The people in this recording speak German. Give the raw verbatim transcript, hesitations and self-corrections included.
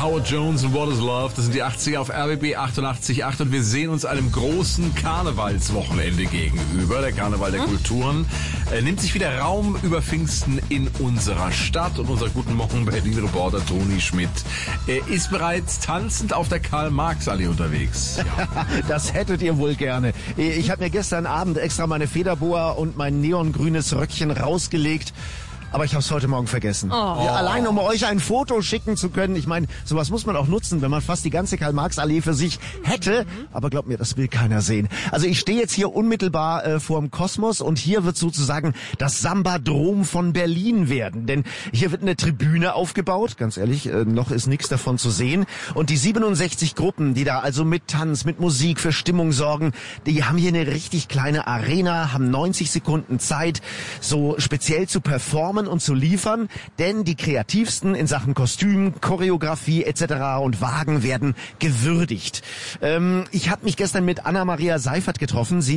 Howard Jones und What is Love, das sind die achtziger auf R B B achtundachtzig Komma acht und wir sehen uns einem großen Karnevalswochenende gegenüber. Der Karneval der Kulturen äh, nimmt sich wieder Raum über Pfingsten in unserer Stadt und unser Guten Morgen Berlin-Reporter Toni Schmidt äh, ist bereits tanzend auf der Karl-Marx-Allee unterwegs. Ja. Das hättet ihr wohl gerne. Ich habe mir gestern Abend extra meine Federboa und mein neongrünes Röckchen rausgelegt. Aber ich habe es heute Morgen vergessen. Oh. Ja, allein um euch ein Foto schicken zu können. Ich meine, sowas muss man auch nutzen, wenn man fast die ganze Karl-Marx-Allee für sich hätte. Aber glaubt mir, das will keiner sehen. Also ich stehe jetzt hier unmittelbar äh, vorm Kosmos und hier wird sozusagen das Sambadrom von Berlin werden. Denn hier wird eine Tribüne aufgebaut. Ganz ehrlich, äh, noch ist nichts davon zu sehen. Und die siebenundsechzig Gruppen, die da also mit Tanz, mit Musik für Stimmung sorgen, die haben hier eine richtig kleine Arena, haben neunzig Sekunden Zeit, so speziell zu performen und zu liefern, denn die Kreativsten in Sachen Kostüm, Choreografie et cetera und Wagen werden gewürdigt. Ähm, ich habe mich gestern mit Anna-Maria Seifert getroffen. Sie